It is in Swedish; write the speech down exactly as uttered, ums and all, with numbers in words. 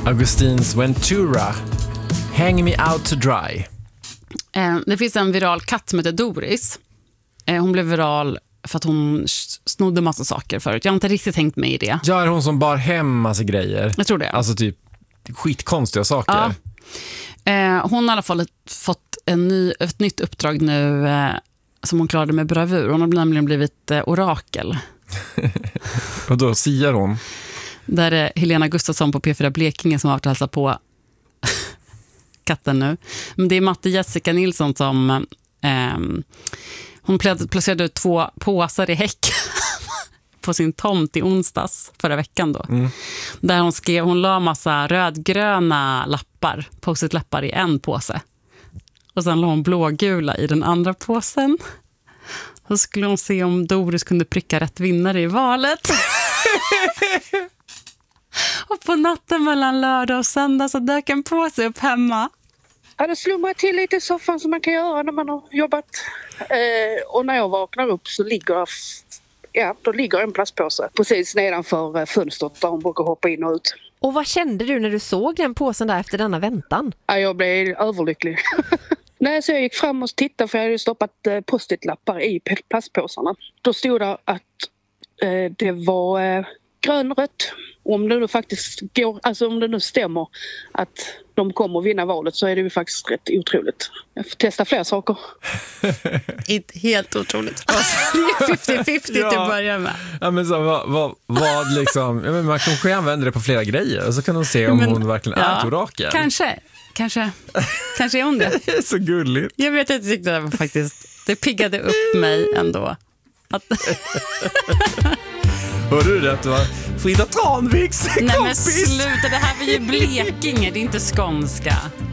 Augustins Ventura, Hang Me Out to Dry. Eh, det finns en viral katt som heter Doris. Eh, hon blev viral för att hon snodde massa saker förut. Jag har inte riktigt tänkt mig i det. Ja, är hon som bar hem massa grejer? Jag tror det. Alltså typ skitkonstiga saker. Ja. Eh, hon har i alla fall fått en ny, ett nytt uppdrag nu eh, som hon klarade med bravur. Hon har nämligen blivit eh, orakel. Och då siar hon. Där är Helena Gustafsson på P fyra Blekinge som har varit och hälsat på katten nu. Men det är Matte Jessica Nilsson som eh, hon placerade ut två påsar i häcken på sin tomt i onsdags förra veckan då. Mm. Där hon skrev, hon la massa rödgröna lappar, post-it-lappar i en påse. Och sen la hon blågula i den andra påsen. Så skulle hon se om Doris kunde pricka rätt vinnare i valet. Och på natten mellan lördag och söndag så dök en påse upp hemma. Ja, det slumrar till lite i soffan som man kan göra när man har jobbat. Eh, och när jag vaknar upp så ligger, ja, då ligger en plastpåse precis nedanför fönstret där hon brukar hoppa in och ut. Och vad kände du när du såg den påsen där efter denna väntan? Ja, jag blev överlycklig. Nej, så jag gick fram och tittade för jag hade stoppat post-it-lappar i plastpåsarna. Då stod det att eh, det var eh, grönrött. Om det nu faktiskt går, alltså om det nu stämmer att de kommer att vinna valet så är det ju faktiskt rätt otroligt. Jag får testa fler saker. Inte helt otroligt. Alltså, det är femtio femtio ja. Till att börja med. Ja, men så, vad, vad, vad liksom, ja, men man kanske använder det på flera grejer och så kan de se om men, hon verkligen ja, är ett orakel. Kanske, kanske, kanske är hon det. Det är så gulligt. Jag vet att jag tyckte det var faktiskt, det piggade upp mig ändå. Att hörde du det att det var Frida Tranviks kompis? Nej men sluta, det här var ju Blekinge, det är inte skånska.